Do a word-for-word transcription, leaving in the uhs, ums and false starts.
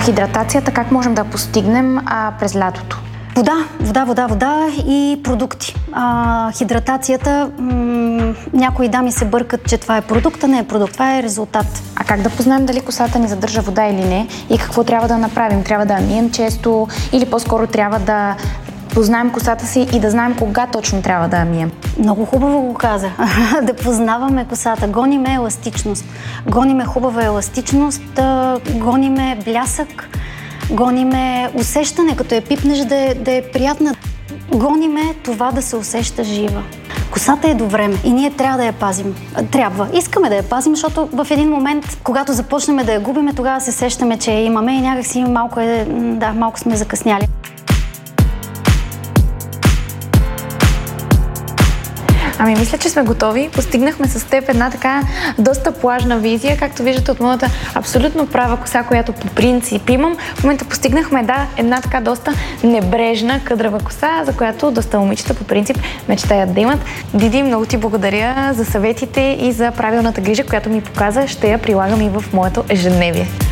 хидратацията как можем да постигнем а, през лятото? Вода, вода, вода, вода и продукти. А, хидратацията, м- някои дами се бъркат, че това е продукт, а не е продукт, това е резултат. А как да познаем дали косата ни задържа вода или не и какво трябва да направим? Трябва да я мием често или по-скоро трябва да познаем косата си и да знаем кога точно трябва да я мием? Много хубаво го каза. Да познаваме косата. Гониме еластичност. Гониме хубава еластичност, гониме блясък, гониме усещане, като я пипнеш да е, да е приятна. Гониме това да се усеща жива. Косата е до време и ние трябва да я пазим. Трябва. Искаме да я пазим, защото в един момент, когато започнем да я губиме, тогава се сещаме, че я имаме и някакси малко, е, да, малко сме закъсняли. Ами, мисля, че сме готови. Постигнахме с теб една така доста плажна визия, както виждате от моята абсолютно права коса, която по принцип имам. В момента постигнахме да, една така доста небрежна къдрава коса, за която доста момичета по принцип мечтаят да имат. Диди, много ти благодаря за съветите и за правилната грижа, която ми показа. Ще я прилагам и в моето ежедневие.